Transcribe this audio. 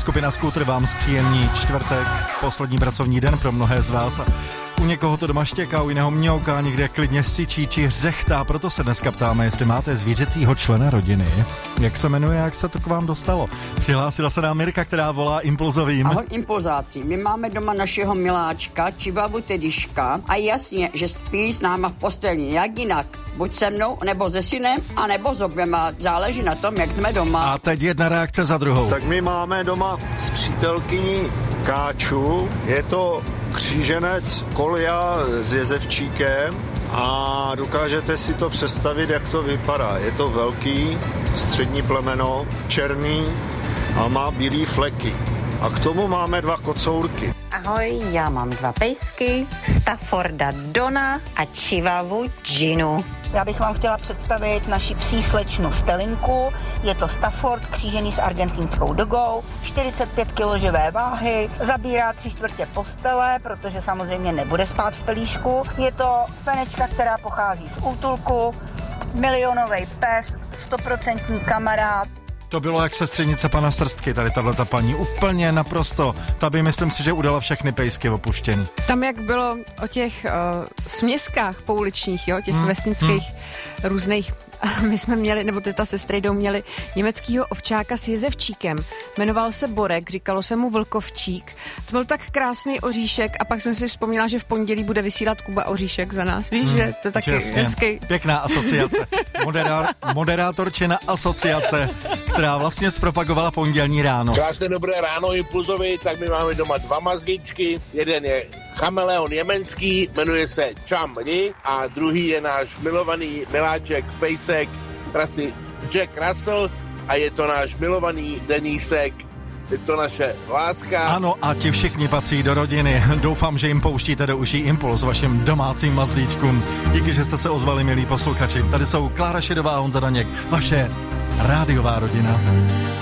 Skupina Scooter vám zpříjemní čtvrtek, poslední pracovní den pro mnohé z vás. A u někoho to doma štěká, u jiného mňouká, někde klidně syčí či řechtá, proto se dneska ptáme, jestli máte zvířecího člena rodiny. Jak se jmenuje, jak se to k vám dostalo? Přihlásila se nám Mirka, která volá impulzovým. Ahoj impulzáci, my máme doma našeho miláčka, čivavu Tediška a jasně, že spí s náma v posteli, jak jinak. Buď se mnou, nebo se synem, a nebo s oběma. Záleží na tom, jak jsme doma. A teď jedna reakce za druhou. Tak my máme doma s přítelkyní Káču. Je to kříženec Kolja s jezevčíkem a dokážete si to představit, jak to vypadá. Je to velký, střední plemeno, černý a má bílý fleky. A k tomu máme 2 kocourky. Ahoj, já mám 2 pejsky, Stafforda Dona a Chivavu Ginu. Já bych vám chtěla představit naši psí slečnu Stelinku. Je to Stafford křížený s argentinskou dogou, 45 kg živé váhy, zabírá 3/4 postele, protože samozřejmě nebude spát v pelíšku. Je to fenečka, která pochází z útulku, milionový pes, 100% kamarád. To bylo jak sestřenice pana Strstky, tady tato paní, úplně naprosto. Ta by, myslím si, že udala všechny pejsky opuštěný. Tam jak bylo o těch směskách pouličních, jo, těch vesnických různých, my jsme měli, nebo teta se strejdou měli německýho ovčáka s jezevčíkem. Jmenoval se Borek, říkalo se mu Vlkovčík. To byl tak krásný oříšek a pak jsem si vzpomněla, že v pondělí bude vysílat Kuba Oříšek za nás. Víš, že to je taky hezký. Pěkná asociace. Moderátorčina asociace, která vlastně zpropagovala pondělní ráno. Krásné dobré ráno impulzovi, tak my máme doma 2 mazlíčky. Jeden je chameleon jemenský, jmenuje se Chamli a druhý je náš milovaný miláček, pejsek, rasy Jack Russell a je to náš milovaný Denísek. Je to naše láska. Ano, a ti všichni patří do rodiny. Doufám, že jim pouštíte do uší impuls vašim domácím mazlíčkům. Díky, že jste se ozvali, milí posluchači. Tady jsou Klára Šedová a Honza Daněk, vaše rádiová rodina.